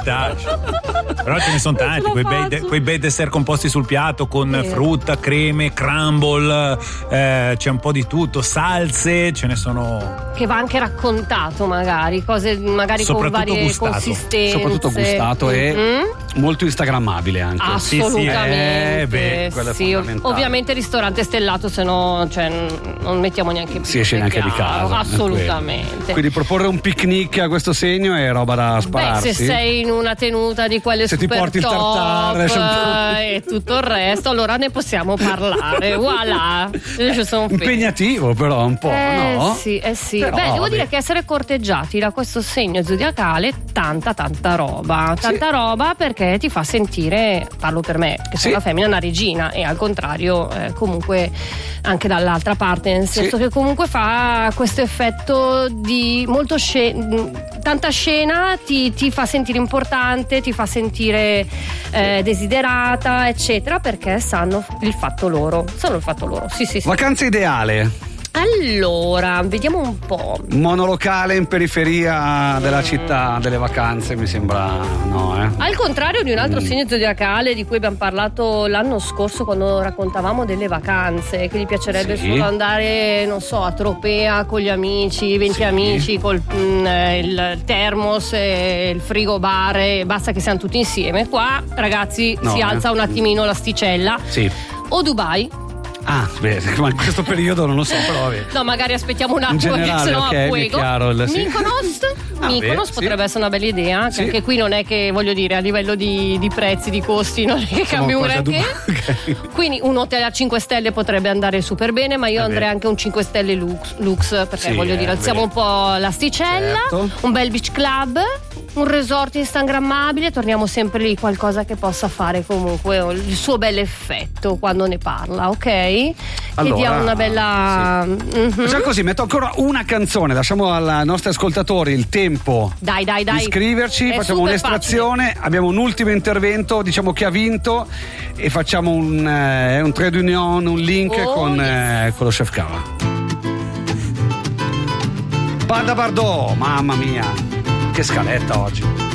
pistache. Però ce ne sono tanti, quei bei dessert composti sul piatto con frutta, creme, crumble, c'è un po' di tutto, salse, ce ne sono. Che va anche raccontato magari, cose magari con varie gustato. Consistenze. Soprattutto gustato e molto instagrammabile anche. Assolutamente. Sì, ovviamente ristorante stellato, se no non mettiamo neanche si esce neanche di casa. Assolutamente. Quindi proporre un picnic a questo segno è roba da spararsi. Se sei in una tenuta di quelle se super ti porti il tartare e tutto il resto, allora ne possiamo parlare. Voilà. Impegnativo però un po', no? Sì. Però, devo dire che essere corteggiati da questo segno zodiacale, tanta roba. Tanta roba, perché ti fa sentire, parlo per me, che sono una femmina, una regina, e al contrario comunque anche dall'altra parte, nel senso che comunque fa questo effetto di molto tanta scena, ti fa sentire importante, ti fa sentire desiderata, eccetera, perché sanno il fatto loro. Sì. Vacanza ideale. Allora, vediamo un po'. Monolocale in periferia della città delle vacanze, mi sembra, no? Al contrario di un altro segno zodiacale di cui abbiamo parlato l'anno scorso quando raccontavamo delle vacanze, che gli piacerebbe solo andare, non so, a Tropea con gli amici, 20 amici, col il termos e il frigo bar, e basta che siamo tutti insieme. Qua, ragazzi, si alza un attimino l'asticella. Sì. O Dubai. Ma in questo periodo non lo so, però vabbè. No, magari aspettiamo un attimo, in generale, che sennò okay, a fuego. Mykonos potrebbe essere una bella idea, che anche qui non è che, voglio dire, a livello di prezzi, di costi non è che cambi un granché. Quindi un hotel a 5 stelle potrebbe andare super bene, ma io andrei anche un 5 stelle lux, perché voglio dire, alziamo un po' l'asticella, un bel beach club, un resort instagrammabile, torniamo sempre lì, qualcosa che possa fare comunque il suo bel effetto quando ne parla, ok? Allora, che dia una bella Facciamo così, metto ancora una canzone, lasciamo ai nostri ascoltatori il tempo dai di iscriverci, facciamo un'estrazione, facile. Abbiamo un ultimo intervento, diciamo che ha vinto, e facciamo un trade union, un link con lo chef Cava. Banda Bardot, mamma mia, che scaletta oggi.